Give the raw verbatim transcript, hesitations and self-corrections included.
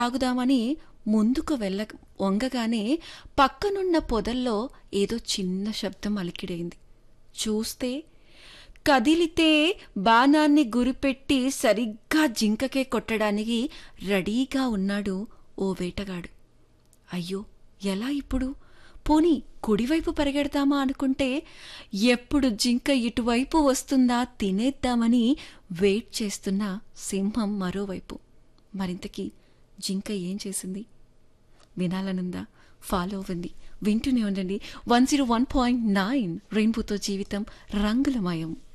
తాగుదామని ముందుకు వెళ్ళ వంగగానే పక్కనున్న పొదల్లో ఏదో చిన్న శబ్దం అలికిడైంది. చూస్తే కదిలితే బాణాన్ని గురిపెట్టి సరిగ్గా జింకకే కొట్టడానికి రెడీగా ఉన్నాడు ఓ వేటగాడు. అయ్యో, ఎలా ఇప్పుడు? పోనీ కుడివైపు పరిగెడతామా అనుకుంటే ఎప్పుడు జింక ఇటువైపు వస్తుందా తినేద్దామని వెయిట్ చేస్తున్న సింహం మరోవైపు. మరింతకీ జింక ఏం చేసింది? వినాలనుందా? ఫాలో అవ్వండి, వింటూనే ఉండండి. One zero one point nine రెయిన్బోతో జీవితం రంగులమయం.